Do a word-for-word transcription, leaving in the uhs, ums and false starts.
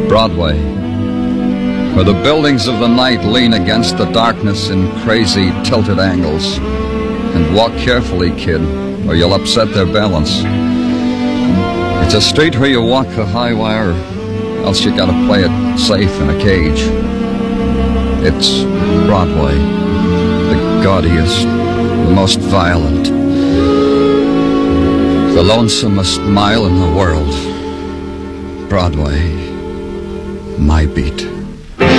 Broadway, where the buildings of the night lean against the darkness in crazy tilted angles. And walk carefully, kid, or you'll upset their balance. It's a street where you walk the high wire, else you gotta play it safe in a cage. It's Broadway, the gaudiest, the most violent, the lonesomest mile in the world. Broadway, my beat.